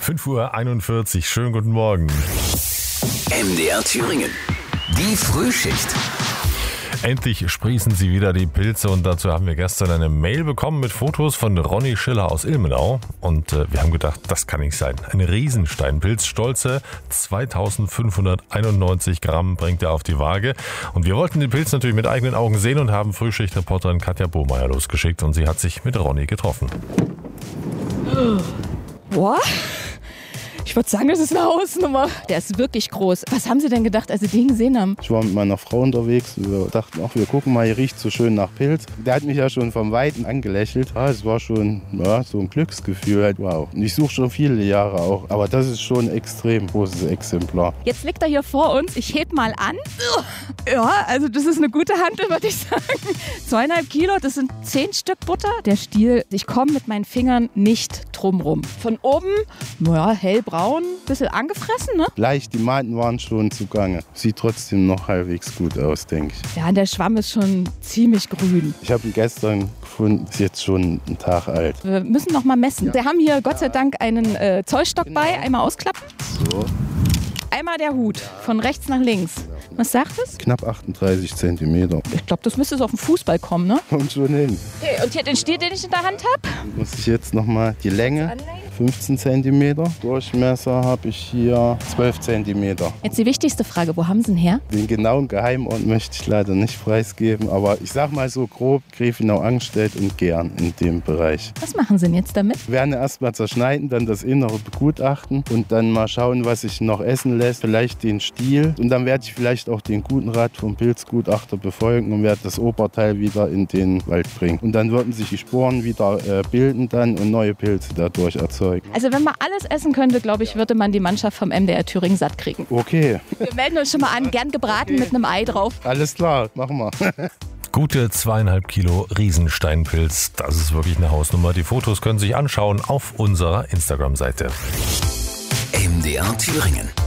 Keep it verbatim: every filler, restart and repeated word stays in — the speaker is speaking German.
fünf Uhr einundvierzig, schönen guten Morgen. M D R Thüringen, die Frühschicht. Endlich sprießen sie wieder, die Pilze, und dazu haben wir gestern eine Mail bekommen mit Fotos von Ronny Schiller aus Ilmenau und äh, wir haben gedacht, das kann nicht sein. Ein Riesensteinpilz, stolze zweitausendfünfhunderteinundneunzig Gramm bringt er auf die Waage, und wir wollten den Pilz natürlich mit eigenen Augen sehen und haben Frühschichtreporterin Katja Bohmeier losgeschickt und sie hat sich mit Ronny getroffen. Boah, ich würde sagen, das ist eine Hausnummer. Der ist wirklich groß. Was haben Sie denn gedacht, als Sie den gesehen haben? Ich war mit meiner Frau unterwegs. Wir dachten, ach, wir gucken mal, hier riecht so schön nach Pilz. Der hat mich ja schon vom Weiten angelächelt. Ja, es war schon ja, so ein Glücksgefühl. Halt, wow. Und ich suche schon viele Jahre auch. Aber das ist schon ein extrem großes Exemplar. Jetzt liegt er hier vor uns. Ich heb mal an. Ja, also das ist eine gute Handel, würde ich sagen. Zweieinhalb Kilo, das sind zehn Stück Butter. Der Stiel, ich komme mit meinen Fingern nicht drum rum. Von oben, naja, hellbraun. Ein bisschen angefressen, ne? Leicht, die Maden waren schon zugange. Sieht trotzdem noch halbwegs gut aus, denke ich. Ja, der Schwamm ist schon ziemlich grün. Ich habe ihn gestern gefunden, ist jetzt schon einen Tag alt. Wir müssen noch mal messen. Ja. Wir haben hier Gott sei Dank einen äh, Zollstock genau. bei. Einmal ausklappen. So. Einmal der Hut, von rechts nach links. Was sagt es? Knapp achtunddreißig Zentimeter. Ich glaube, das müsste so auf den Fußball kommen, ne? Kommt schon hin. Okay, und hier den Stiel, den ich in der Hand habe? Muss ich jetzt noch mal die Länge, fünfzehn Zentimeter. Durchmesser habe ich hier zwölf Zentimeter. Jetzt die wichtigste Frage, wo haben Sie ihn her? Den genauen Geheimort möchte ich leider nicht preisgeben, aber ich sag mal so grob, Grefenau-Angstedt und Gern in dem Bereich. Was machen Sie denn jetzt damit? Wir werden erst mal zerschneiden, dann das Innere begutachten und dann mal schauen, was sich noch essen lässt. Vielleicht den Stiel, und dann werde ich vielleicht auch den guten Rat vom Pilzgutachter befolgen und werde das Oberteil wieder in den Wald bringen. Und dann würden sich die Sporen wieder äh, bilden dann und neue Pilze dadurch erzeugen. Also wenn man alles essen könnte, glaube ich, würde man die Mannschaft vom M D R Thüringen satt kriegen. Okay. Wir melden uns schon mal an, gern gebraten okay. mit einem Ei drauf. Alles klar, machen wir. Gute zweieinhalb Kilo Riesensteinpilz, das ist wirklich eine Hausnummer. Die Fotos können Sie sich anschauen auf unserer Instagram-Seite. M D R Thüringen.